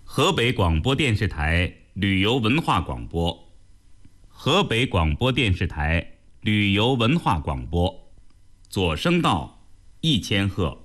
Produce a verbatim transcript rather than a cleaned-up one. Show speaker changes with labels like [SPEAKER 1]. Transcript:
[SPEAKER 1] 河北广播电视台旅游文化广播，河北广播电视台旅游文化广播，左声道一千赫。